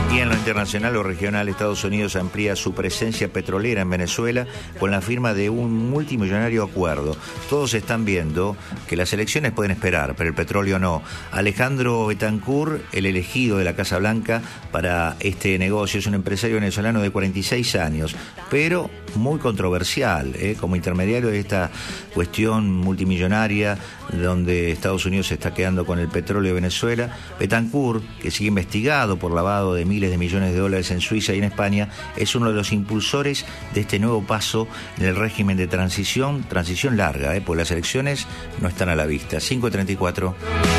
Y en lo internacional o regional, Estados Unidos amplía su presencia petrolera en Venezuela con la firma de un multimillonario acuerdo. Todos están viendo que las elecciones pueden esperar, pero el petróleo no. Alejandro Betancourt, el elegido de la Casa Blanca para este negocio, es un empresario venezolano de 46 años, pero muy controversial, como intermediario de esta cuestión multimillonaria donde Estados Unidos se está quedando con el petróleo de Venezuela. Betancourt, que sigue investigado por lavado de miles de millones de dólares en Suiza y en España, es uno de los impulsores de este nuevo paso en el régimen de transición larga, porque las elecciones no están a la vista. 5:34.